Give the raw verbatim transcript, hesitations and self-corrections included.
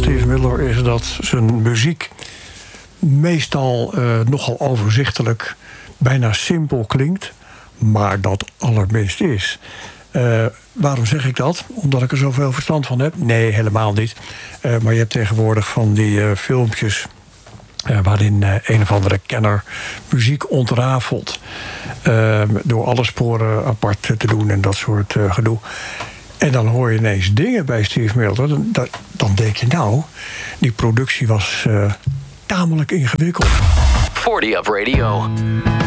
Steve Miller is dat zijn muziek meestal uh, nogal overzichtelijk, bijna simpel klinkt, maar dat allerminst is. Uh, waarom zeg ik dat? Omdat ik er zoveel verstand van heb? Nee, helemaal niet. Uh, maar je hebt tegenwoordig van die uh, filmpjes Uh, waarin uh, een of andere kenner muziek ontrafelt. Uh, door alle sporen apart te doen en dat soort uh, gedoe. En dan hoor je ineens dingen bij Steve Miller. Dan, dan, dan denk je, nou, die productie was uh, tamelijk ingewikkeld. forty Up Radio.